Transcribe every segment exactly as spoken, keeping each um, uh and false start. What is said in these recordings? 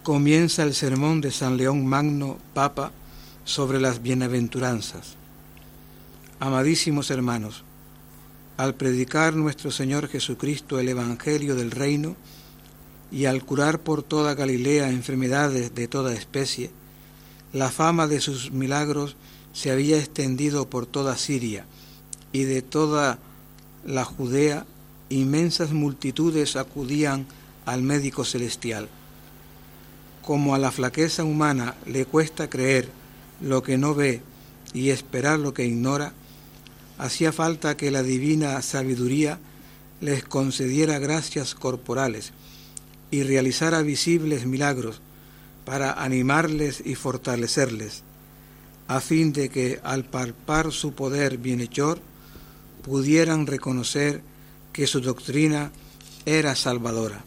Comienza el sermón de San León Magno, Papa, sobre las bienaventuranzas. Amadísimos hermanos, al predicar nuestro Señor Jesucristo el Evangelio del Reino y al curar por toda Galilea enfermedades de toda especie, la fama de sus milagros se había extendido por toda Siria, y de toda la Judea inmensas multitudes acudían al médico celestial. Como a la flaqueza humana le cuesta creer lo que no ve y esperar lo que ignora, hacía falta que la divina sabiduría les concediera gracias corporales y realizara visibles milagros para animarles y fortalecerles, a fin de que al palpar su poder bienhechor pudieran reconocer que su doctrina era salvadora.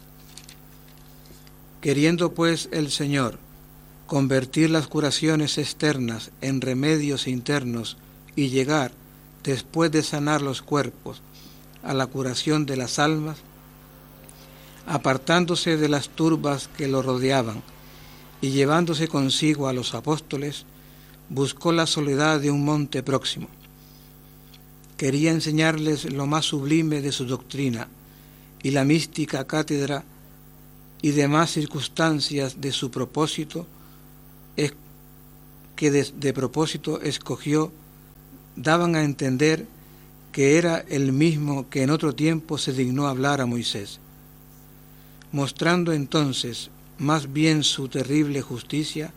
Queriendo pues el Señor convertir las curaciones externas en remedios internos y llegar, después de sanar los cuerpos, a la curación de las almas, apartándose de las turbas que lo rodeaban y llevándose consigo a los apóstoles, buscó la soledad de un monte próximo. Quería enseñarles lo más sublime de su doctrina y la mística cátedra y demás circunstancias de su propósito, es que de, de propósito escogió, daban a entender que era el mismo que en otro tiempo se dignó hablar a Moisés, mostrando entonces más bien su terrible justicia,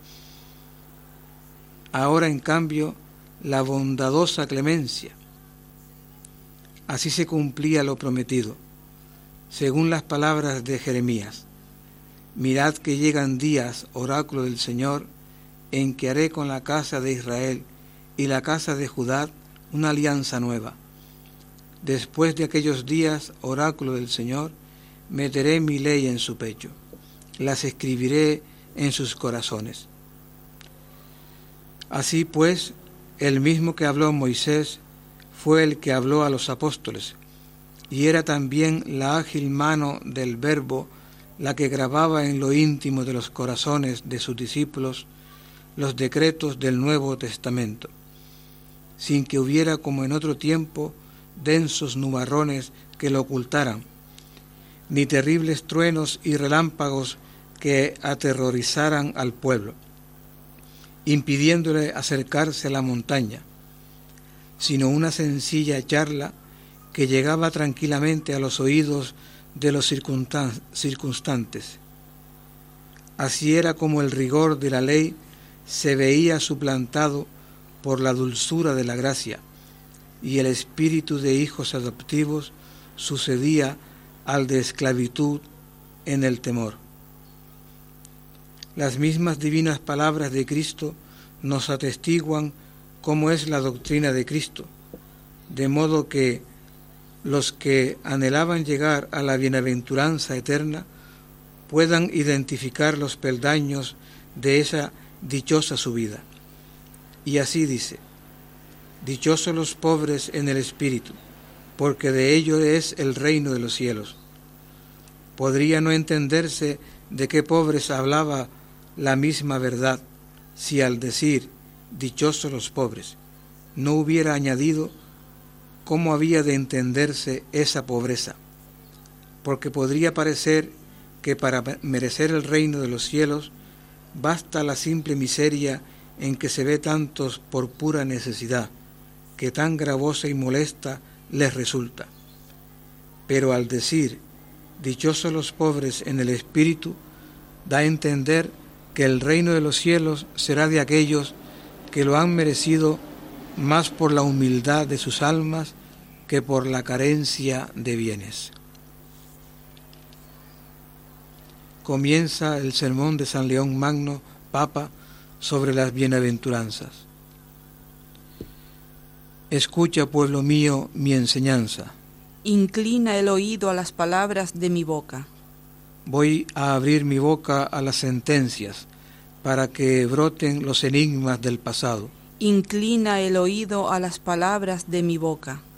ahora en cambio la bondadosa clemencia. Así se cumplía lo prometido, según las palabras de Jeremías: mirad que llegan días, oráculo del Señor, en que haré con la casa de Israel y la casa de Judá una alianza nueva. Después de aquellos días, oráculo del Señor, meteré mi ley en su pecho, las escribiré en sus corazones. Así pues, el mismo que habló Moisés fue el que habló a los apóstoles, y era también la ágil mano del Verbo la que grababa en lo íntimo de los corazones de sus discípulos los decretos del Nuevo Testamento, sin que hubiera, como en otro tiempo, densos nubarrones que lo ocultaran, ni terribles truenos y relámpagos que aterrorizaran al pueblo, impidiéndole acercarse a la montaña, sino una sencilla charla que llegaba tranquilamente a los oídos de los circunstantes. Así era como el rigor de la ley se veía suplantado por la dulzura de la gracia, y el espíritu de hijos adoptivos sucedía al de esclavitud en el temor. Las mismas divinas palabras de Cristo nos atestiguan cómo es la doctrina de Cristo, de modo que los que anhelaban llegar a la bienaventuranza eterna puedan identificar los peldaños de esa dichosa subida. Y así dice: dichosos los pobres en el espíritu, porque de ellos es el reino de los cielos. Podría no entenderse de qué pobres hablaba la misma verdad si al decir dichosos los pobres no hubiera añadido cómo había de entenderse esa pobreza, porque podría parecer que para merecer el reino de los cielos basta la simple miseria en que se ve tantos por pura necesidad, que tan gravosa y molesta les resulta. Pero al decir dichosos los pobres en el espíritu, da a entender que el reino de los cielos será de aquellos que lo han merecido más por la humildad de sus almas que por la carencia de bienes. Comienza el sermón de San León Magno, Papa, sobre las bienaventuranzas. Escucha, pueblo mío, mi enseñanza. Inclina el oído a las palabras de mi boca. Voy a abrir mi boca a las sentencias, para que broten los enigmas del pasado. Inclina el oído a las palabras de mi boca.